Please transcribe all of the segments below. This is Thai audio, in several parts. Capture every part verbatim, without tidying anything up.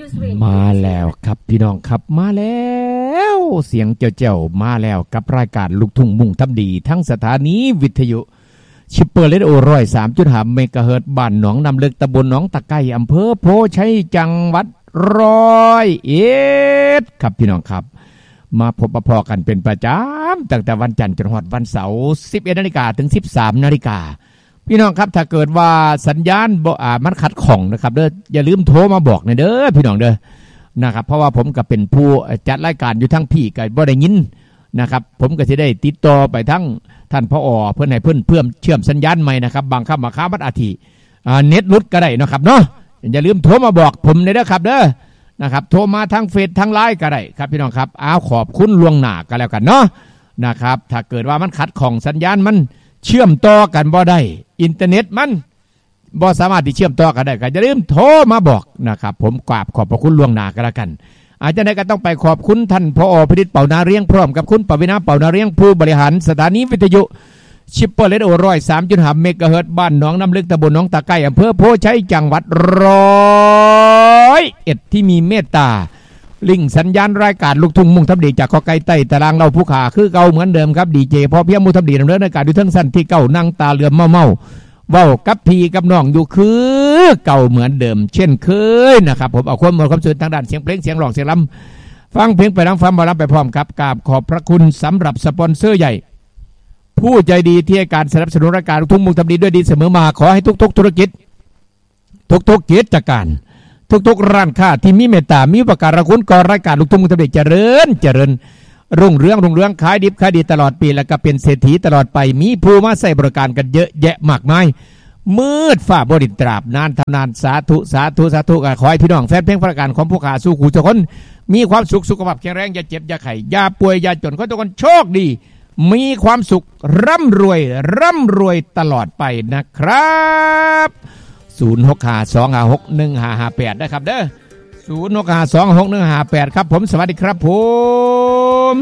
มาแล้วครับพี่น้องครับมาแล้วเสียงเจ้าๆมาแล้วกับรายการลูกทุ่งมุ่งทำดีทั้งสถานีวิทยุชิปเปอร์เลโอร้อยสามจุดห้าเมกะเฮิรตซ์บ้านหนองน้ำลึกตำบลหนองตะไคร้อำเภอโพชัยจังหวัดร้อยเอ็ดครับพี่น้องครับมาพบปะพอกันเป็นประจำตั้งแต่วันจันทร์จนถึงวันเสาร์สิบเอ็ดนาฬิกาถึงสิบสามนาฬิกาพี่น้องครับถ้าเกิดว่าสัญญาณบ่อ่ามันขัดข้องนะครับเด้ออย่าลืมโทรมาบอกหน่อยเด้อพี่น้องเด้อนะครับเพราะว่าผมก็เป็นผู้จัดรายการอยู่ทั้งพี่ก็บ่ได้ยินนะครับผมก็สิได้ติดต่อไปทั้งท่านผอ.เพื่อนให้เพิ่นเพิ่มเชื่อมสัญญาณใหม่นะครับบางคำบางคำมันอาทิอ่าเน็ตหลุดก็ได้นะครับเนาะอย่าลืมโทรมาบอกผมเลยเด้อครับเด้อนะครับโทรมาทางเฟซทางไลน์ก็ได้ครับพี่น้องครับอ้าวขอบคุณล่วงหน้าก็แล้วกันเนาะนะครับถ้าเกิดว่ามันขัดข้องสัญญาณมันเชื่อมต่อกันบ่ได้อินเทอร์เน็ตมันบ่สามารถที่เชื่อมต่อกันได้ก็อย่าลืมโทรมาบอกนะครับผมกราบขอบพระคุณล่วงหน้าก็แล้วกันอาจจะได้ก็ต้องไปขอบคุณท่านผอ.พินิจเป่านาเรียงพร้อมกับคุณปวีณาเป่านาเรียงผู้บริหารสถานีวิทยุชิปเปอร์เลโอร้อยสามจุดห้าเมกะเฮิรตซ์บ้านหนองน้ำลึกตำบลหนองตะไคร้อำเภอโพชัยจังหวัดร้อยเอ็ดที่มีเมตตาลิงสัญญาณรายการลูกทุ่งมุ่งทำดีจากขอไก่ไต่ตารางเราผู้ขาคือเก่าเหมือนเดิมครับดีเจพอเพียงมุ่งทำดีดำเนินรายการอยู่ทั้งสั้นที่เก่านั่งตาเหลือมเมาเมาเว้ากับพี่กับน้องอยู่คือเก่าเหมือนเดิมเช่นเคยนะครับผมเอาความหมดความสุขทางด้านเสียงเพลงเสียงร้องเสียงรำฟังเพลงไปนั่งฟังมารับไปพร้อมครับกราบขอบพระคุณสำหรับสปอนเซอร์ใหญ่ผู้ใจดีที่ให้การสนับสนุนรายการลูกทุ่งมุ่งทำดีด้วยดีเสมอมาขอให้ทุกๆธุรกิจทุกๆกิจการทุกๆร้านค้าที่มีเมตตามีอุปการะคุณก่อรายการลูกทุ่งมุ่งทำดีเจริญเจริญรุ่งเรืองรุ่งเรืองขายดิบขายดีตลอดปีแล้วก็เป็นเศรษฐีตลอดไปมีผู้มาใช้บริการกันเยอะแยะมากมายมืดฝ่าบริตราบนานทำนานสาธุสาธุสาธุขอให้พี่น้องแฟนเพลงประการของผู้ขาสู้ขู่ทุกคนมีความสุขสุขภาพแข็งแรงอย่าเจ็บอย่าไข้อย่าป่วยอย่าจนขอทุกคนโชคดีมีความสุขร่ำรวยร่ำรวยตลอดไปนะครับศูนย์ หก ห้า สอง ห้า หก หนึ่ง ห้า ห้า แปดนะครับเด้อศูนย์ หก ห้า สอง หก หนึ่ง ห้า แปดครับผมสวัสดีครับผม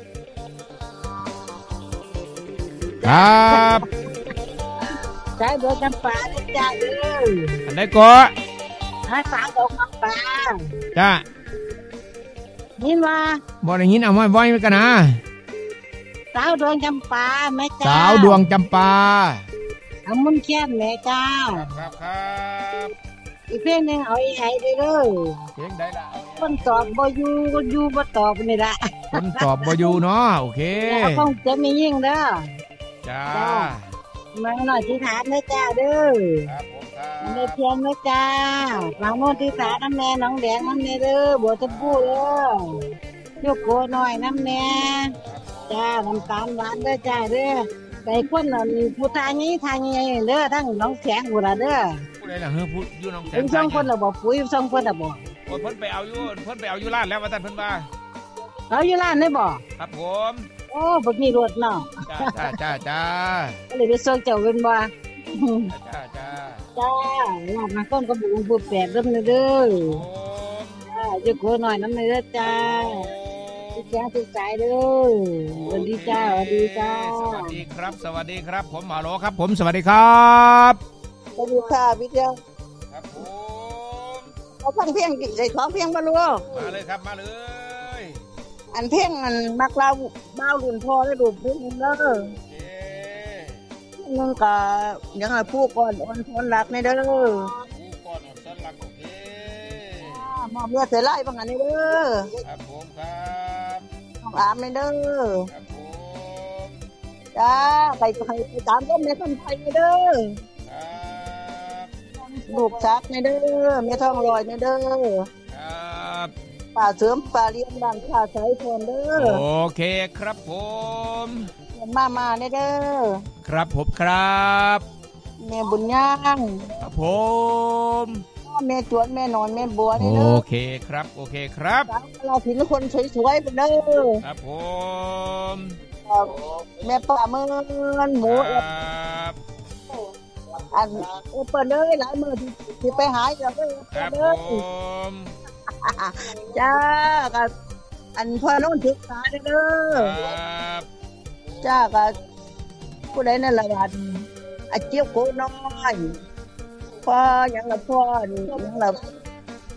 ครับใช้ดอกจำปาจ้าเด้ออันไหนก็ให้สาวดอกจำปาจ้ายินว่าบ่ได้ยินเอาไว้ไว้กันนะสาวดวงจำปาแม่จ้าสาวดวงจำปาเอามุนแค้นแม่จ้าครับครับอีกเพลงนึงเอาอีไห้เด้อเพลงใดล่ะคนตอบบ่อยู่คนอยู่บ่ตอบนี่ล่ะคนตอบบ่อยู่เนาะโอเคแล้วคงจะมียิ่งเด้อจ้ามาหน่อยที่ฐานแม่จ้าเด้อครับผมครับได้เพียงแม่จ้าฟังโน่นที่ฐานน้ำแน่น้องแดงน้ำแน่เด้อบัวชมพูเด้อยกโกหน่อยน้ำแน่จ้าน้ำตาลหวานเด้อจ้าเด้อไก่ข้นน่ะผู้ทางนี้ทางนี้เด้อทั้งน้องแสงผู้ละเด้อผู้ใดล่ะเฮ้อผู้อยู่น้องแสงสองคนน่ะบ่ปุ๋ยสองคนน่ะบ่โอ้เพิ่นไปเอาอยู่เพิ่นไปเอาอยู่ร้านแล้วว่าซั่นเพิ่นว่าเอาอยู่ร้านได้บ่ครับผมโอ้บ่มีรถเนาะจ้าจ้าจ้าก็เลยไปส่งเจ้าเพิ่นบ่จ้าจ้าจ้าลาดมาก้นก็บุญบุญแปดเด้อเด้อจ้ายกโกหน่อยน้ำเด้อจ้าทุกอย่างทุกใจเด้อสวัสดีจ้าสวัสดีจ้าสวัสดีครับสวัสดีครับผมฮัลโหลครับผมสวัสดีครับสวัสดีค่ะพี่เจ้าครับผมเอาฟังเพลงดิใส่ของเพลงมาลูกมาเลยครับมาเลยอันเพลงอันมักเราบ้าวรุ่นพ่อได้ดูเพลงเด้อนึงก็ยังไงผู้ก่อนอ่อนทนรักในเด้อผู้ก่อนอ่อนทนรักโอเคมอบเมื่อเสียไล่บางอันนี้เด้อครับผมครับน้องอามในเด้อครับผมจ้าไปไปไปตามต้นแม่ต้นไผ่ในเด้อครับลูกชักในเด้อแม่ทองลอยในเด้อครับป่าเสริมป่าเลี้ยงบ้านป่าสายพรเด้อโอเคครับผมมามาในเด้อครับผมครับแม่บุญย่างครับผมแม่จวนแม่นอนแม่บัวนี่เด้อโอเคครับโอเคครับเราถึงคนสวยๆไปเด้อครับผมแม่ป่าเมือนหมูครับอันเปิดเลยหลายมือที่ไปหาอยู่เด้อครับผมจ้ากับอันพ่อน้องศึกษาเด้อครับจ้ากับผู้ใดนั่นละวันอาเจียวโกน้อยพ่อยังละพ่อยังละ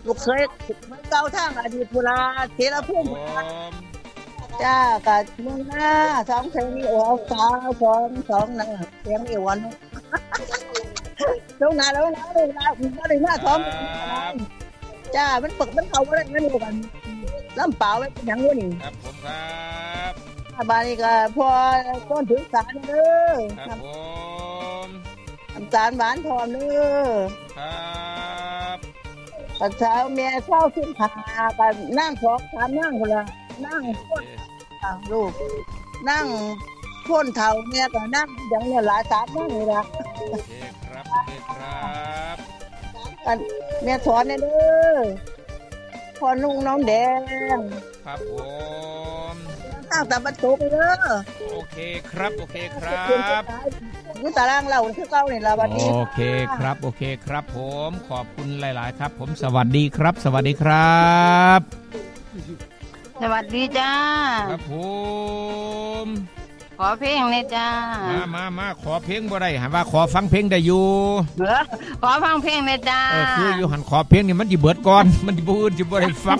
ลูกเคยมันเก่าทางอดีตโบราณเทระพุ่มจ้ากับเมืองหน้าสองเพลงนี้โอ้เอาสาวสองสองนะเพลงนี้วันลูกนาแล้วนะลูกนาไม่ได้หน้าสองจ้ามันปึกมันเขาอะไรนั่นเองกันลำเปล่าไว้เป็นอย่างนู้นนี่ครับผมครับบ้านนี้ก็พอต้นถึงสารเด้อครับผมน้ำตาลหวานทอมเด้อครับตอนเช้าแม่เช้าขึ้นผากันนั่งสองสามนั่งคนละนั่งพ่นลูกนั่งพ่นเท่าแม่ก็นั่งอย่างเนี่ยหลายสามนั่งเลยละโอเคครับโอเคครับแม่สอนเด้อพ่อนุ่งน้องแดงครับผมตั้งแต่บรรทุกเด้อโอเคครับโอเคครับยุตารางเราคือเก่านี่ล่ะบัดนี้โอเคครับโอเคครับผมขอบคุณหลายๆครับผมสวัสดีครับสวัสดีครับสวัสดีจ้าครับผมขอเพลงเลยจ้ามามามาขอเพลงบ่ได้หาว่าขอฟังเพลงได้อยู่เออขอฟังเพลงเลยจ้าเออคืออยู่หันขอเพลงนี่มันสิเบิดก่อนมันสิบ่อื่นสิบ่ได้ฟัง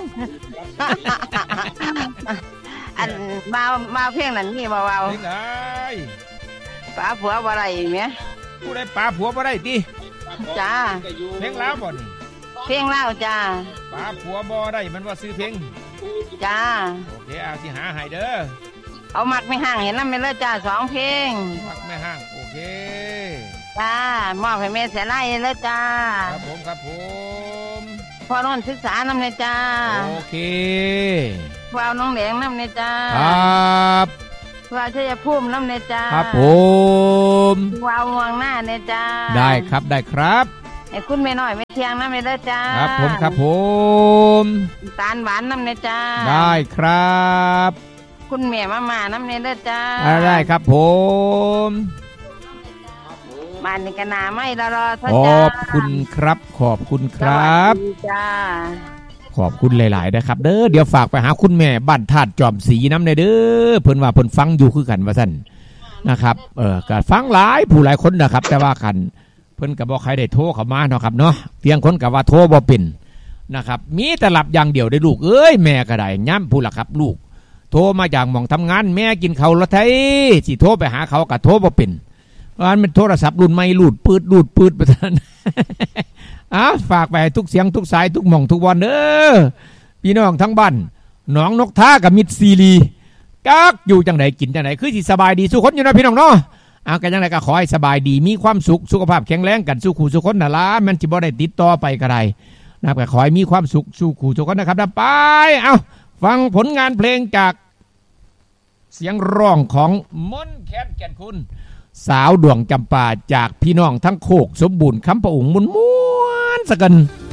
อันมามาเพลงนั้นนี่เบาๆเพลงไหนป้าผัวบ่ได้แม่ผู้ใดป้าผัวบ่ได้ติจ้าเพลงลาวบ่นี่เพลงลาวจ้าป้าผัวบ่ได้มันว่าซื้อเพลงจ้าโอเคเอาสิหาให้เด้อเอามักไม่ห่างเห็นนำแม่เลยจ้าสองเพลงมักไม่ห่างโอเคจ้ามอบให้แม่แสนไล่เลยจ้าครับผมครับผมพอโน่นศึกษานำเลยจ้าโอเควาวน้องแดงนำเลยจ้าครับวาวชัยภูมินำเลยจ้าครับผมวาวงวงหน้าเลยจ้าได้ครับได้ครับไอ้คุณแม่น้อยแม่เทียงนำเลยจ้าครับผมครับผมตาลหวานนำเลยจ้าได้ครับคุณแม่มาม่าน้ำเนเด้อจ้าได้ครับผมบ้านนี่ก็นาไม่รอรอท่านจ้าขอบคุณครับขอบคุณครับจ้าขอบคุณหลายๆนะครับเด้อเดี๋ยวฝากไปหาคุณแม่บ้านธาตุจอมศรีน้ำในเด้อเพิ่นว่าเพิ่นฟังอยู่คือกันว่าซั่นนะครับเออก็ฟังหลายผู้หลายคนนะครับแต่ว่ากันเพิ่นก็บ่ใครได้โทรเข้ามาเนาะครับเนาะเพียงคนก็ว่าโทรบ่เป็นนะครับมีแต่หลับอย่างเดียวได้ลูกเอ้ยแม่ก็ได้ย้ำผู้ล่ะครับลูกโทรมาจากหม่องทำงานแม่กินข้าวแล้วไทยสิโทรไปหาเขาก็โทรบ่เป็นเพราะฉะนั้นมันโทรศัพท์รุ่นใหม่ลูดปืดลูดปืดไปซั่นอ้าวฝากไปทุกเสียงทุกสายทุกหม่องทุกวันเด้อพี่น้องทั้งบ้านหนองนกท่ากับมิตรซีรีกักอยู่จังไดกินจังไดคือสิสบายดีสุขคนอยู่นะพี่น้องเนาะเอากันจังไดก็ขอให้สบายดีมีความสุขสุขภาพแข็งแรงกันสู้ขู่สุขคนน่ะล่ะมันสิบ่ได้ติดต่อไปก็ได้นะครับก็ขอให้มีความสุขสู้ขู่สุขคนนะครับไปเอ้าฟังผลงานเพลงจากเสียงร้องของมนต์แคนแก่นคุณสาวดวงจำปาจากพี่น้องทั้งโคกสมบูรณ์คำประอุงมุนม้วนสกัน